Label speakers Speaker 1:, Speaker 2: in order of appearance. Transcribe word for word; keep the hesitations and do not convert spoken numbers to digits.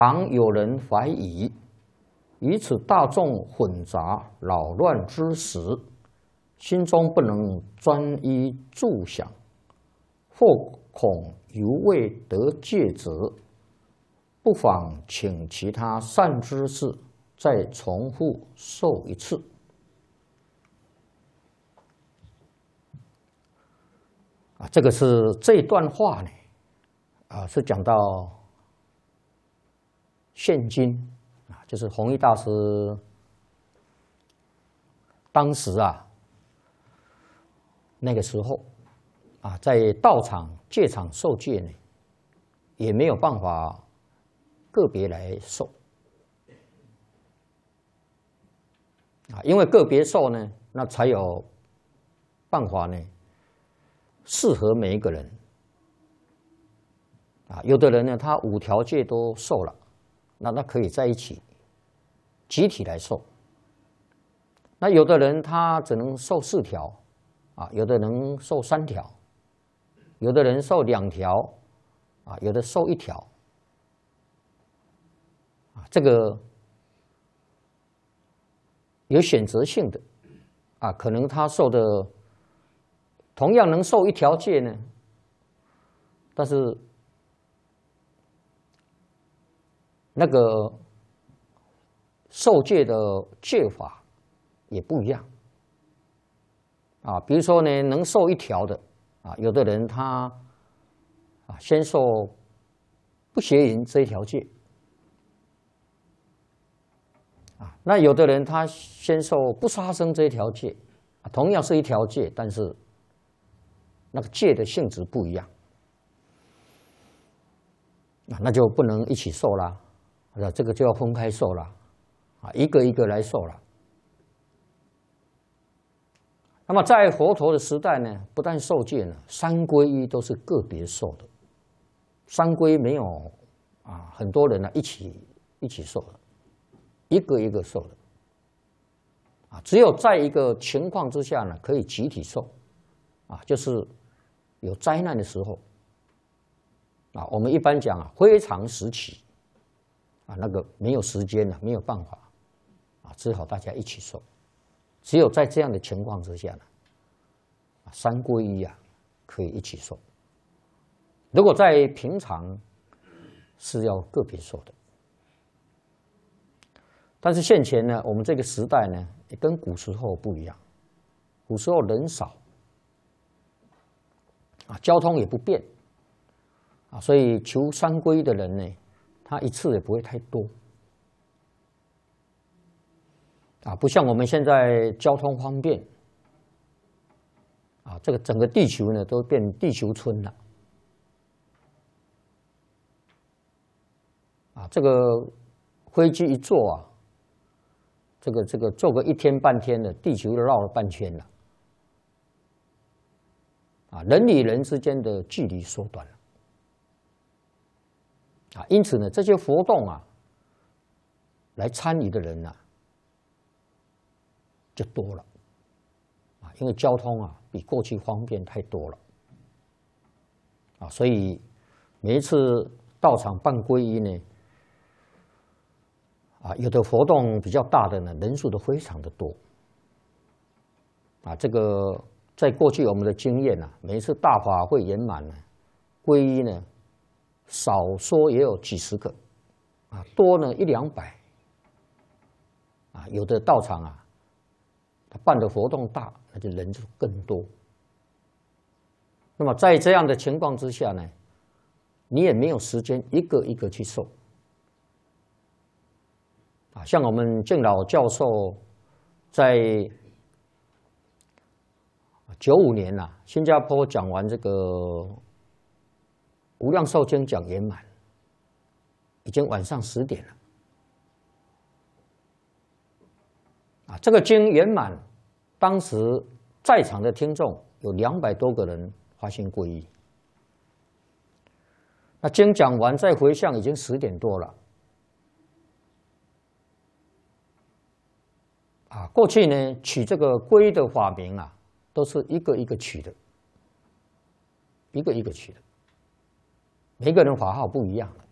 Speaker 1: 常有人怀疑，以此大众混杂扰乱之时，心中不能专一住想，或恐犹未得戒者，不妨请其他善知识再重复受一次。啊，这个是这一段话呢，啊，是讲到现今啊，就是弘一大师当时啊，那个时候啊，在道场戒场受戒呢，也没有办法个别来受啊，因为个别受呢，那才有办法呢，适合每一个人啊。有的人呢，他五条戒都受了，那他可以在一起集体来受。那有的人他只能受四条啊，有的能受三条，有的人受两条啊，有的受一条啊，这个有选择性的啊，可能他受的同样能受一条戒呢，但是那个受戒的戒法也不一样啊。比如说呢，能受一条的啊，有的人他啊先受不邪淫这一条戒啊，那有的人他先受不杀生这一条戒啊，同样是一条戒，但是那个戒的性质不一样啊，那就不能一起受啦，啊，这个就要分开受啦，啊，一个一个来受了。那么在佛陀的时代呢，不但受戒呢，三皈依都是个别受的，三皈没有啊很多人呢一起一起受的，一个一个受的啊，只有在一个情况之下呢，可以集体受啊，就是有灾难的时候啊，我们一般讲啊，非常时期啊，那个没有时间了，没有办法啊，只好大家一起受。只有在这样的情况之下呢，三皈依啊可以一起受。如果在平常是要个别受的，但是现前呢，我们这个时代呢，也跟古时候不一样。古时候人少啊，交通也不便啊，所以求三皈依的人呢，他一次也不会太多。啊，不像我们现在交通方便，啊，这个整个地球呢都变地球村了，啊，这个飞机一坐啊，这个这个坐个一天半天的，地球都绕了半圈了，啊，人与人之间的距离缩短了，啊，因此呢，这些活动啊，来参与的人啊。就多了啊，因为交通啊比过去方便太多了啊，所以每一次到场办皈依呢，啊，有的活动比较大的呢，人数都非常的多啊。这个在过去我们的经验啊，每一次大法会圆满呢，皈依呢少说也有几十个啊，多呢一两百啊，有的道场啊。他办的活动大，那就人就更多。那么在这样的情况之下呢，你也没有时间一个一个去受。啊，像我们敬老教授在九五年呐、啊，新加坡讲完这个《无量寿经》讲圆满，已经晚上十点了。啊，这个经圆满，当时在场的听众有两百多个人发心皈依。那经讲完再回向，已经十点多了。啊，过去呢取这个皈依的法名啊，都是一个一个取的，一个一个取的，每个人法号不一样的。